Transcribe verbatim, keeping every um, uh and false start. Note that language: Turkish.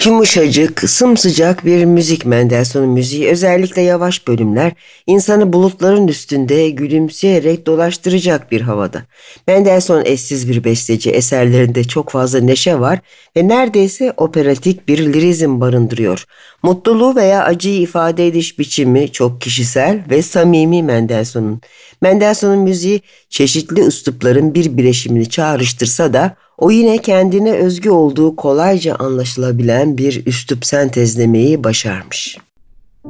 Yumuşacık, sımsıcak bir müzik Mendelssohn'un müziği, özellikle yavaş bölümler insanı bulutların üstünde gülümseyerek dolaştıracak bir havada. Mendelssohn eşsiz bir besteci, eserlerinde çok fazla neşe var ve neredeyse operatik bir lirizm barındırıyor. Mutluluğu veya acıyı ifade ediş biçimi çok kişisel ve samimi Mendelssohn'un. Mendelssohn'un müziği çeşitli üslupların bir bileşimini çağrıştırsa da o yine kendine özgü olduğu kolayca anlaşılabilen bir üslup sentezlemeyi başarmış.